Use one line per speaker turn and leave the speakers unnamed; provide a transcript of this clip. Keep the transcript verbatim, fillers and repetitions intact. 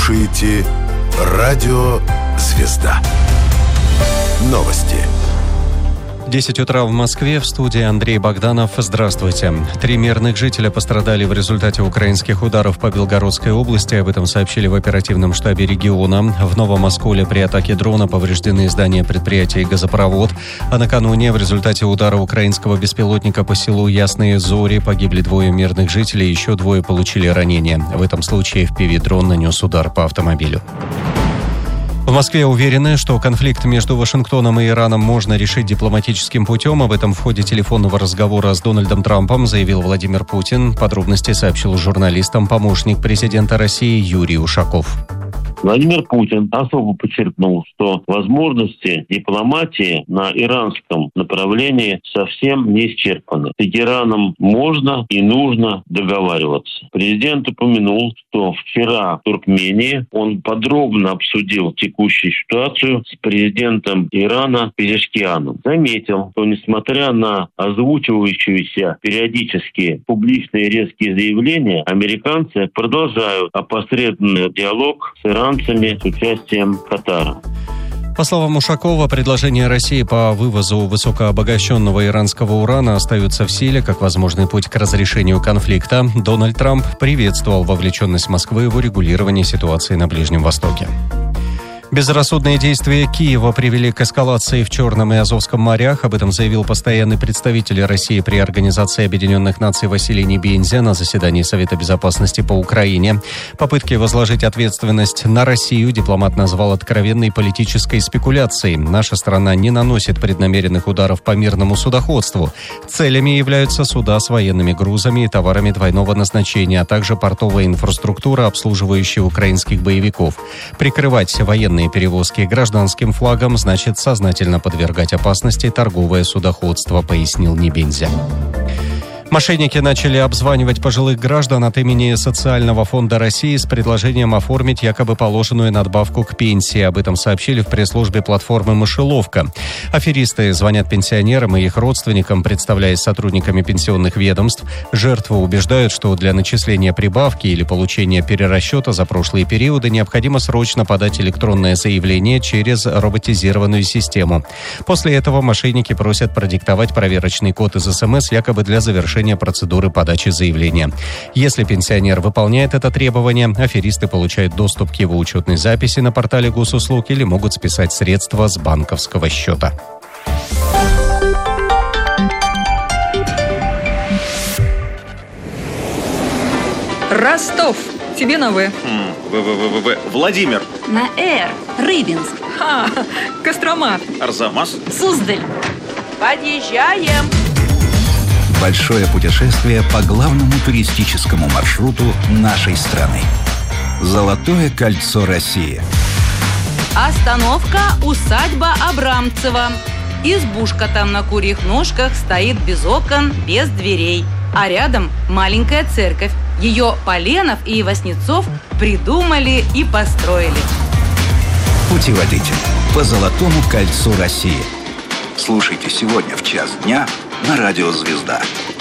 слушаете Радио «Звезда». Новости.
десять утра в Москве, в студии Андрей Богданов. Здравствуйте. Три мирных жителя пострадали в результате украинских ударов по Белгородской области. Об этом сообщили в оперативном штабе региона. В Новом Осколе при атаке дрона повреждены здания предприятия и газопровод. А накануне в результате удара украинского беспилотника по селу Ясные Зори погибли двое мирных жителей, еще двое получили ранения. В этом случае эф пи ви-дрон нанес удар по автомобилю. В Москве уверены, что конфликт между Вашингтоном и Ираном можно решить дипломатическим путем. Об этом в ходе телефонного разговора с Дональдом Трампом заявил Владимир Путин. Подробности сообщил журналистам помощник президента России Юрий Ушаков.
Владимир Путин особо подчеркнул, что возможности дипломатии на иранском направлении совсем не исчерпаны. С Ираном можно и нужно договариваться. Президент упомянул, что вчера в Туркмении он подробно обсудил текущую ситуацию с президентом Ирана Пезешкианом. Заметил, что несмотря на озвучивающиеся периодически публичные резкие заявления, американцы продолжают опосредованный диалог с Ираном с участием Катара.
По словам Ушакова, предложения России по вывозу высокообогащенного иранского урана остаются в силе как возможный путь к разрешению конфликта. Дональд Трамп приветствовал вовлеченность Москвы в урегулирование ситуации на Ближнем Востоке. Безрассудные действия Киева привели к эскалации в Черном и Азовском морях. Об этом заявил постоянный представитель России при Организации Объединенных Наций Василий Небензя на заседании Совета Безопасности по Украине. Попытки возложить ответственность на Россию дипломат назвал откровенной политической спекуляцией. Наша страна не наносит преднамеренных ударов по мирному судоходству. Целями являются суда с военными грузами и товарами двойного назначения, а также портовая инфраструктура, обслуживающая украинских боевиков. Прикрывать военные перевозки гражданским флагом значит сознательно подвергать опасности торговое судоходство, пояснил Небензя. Мошенники начали обзванивать пожилых граждан от имени Социального фонда России с предложением оформить якобы положенную надбавку к пенсии. Об этом сообщили в пресс-службе платформы «Мышеловка». Аферисты звонят пенсионерам и их родственникам, представляясь сотрудниками пенсионных ведомств. Жертвы убеждают, что для начисления прибавки или получения перерасчета за прошлые периоды необходимо срочно подать электронное заявление через роботизированную систему. После этого мошенники просят продиктовать проверочный код из СМС якобы для завершения процедуры подачи заявления. Если пенсионер выполняет это требование, аферисты получают доступ к его учетной записи на портале госуслуг или могут списать средства с банковского счета.
Ростов. Тебе на В.
В-в-в-в-в. Владимир.
На Р. Рыбинск.
Ха, Кострома.
Арзамас.
Суздаль.
Подъезжаем.
Большое путешествие по главному туристическому маршруту нашей страны. Золотое кольцо России.
Остановка усадьба Абрамцева. Избушка там на курьих ножках стоит без окон, без дверей. А рядом маленькая церковь. Ее Поленов и Васнецов придумали и построили.
Путеводитель по Золотому кольцу России. Слушайте сегодня в час дня на Радио «Звезда».